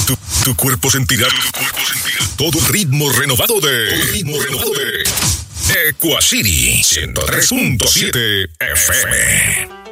Tu cuerpo sentirá todo el ritmo renovado de Equacity 103.7 FM.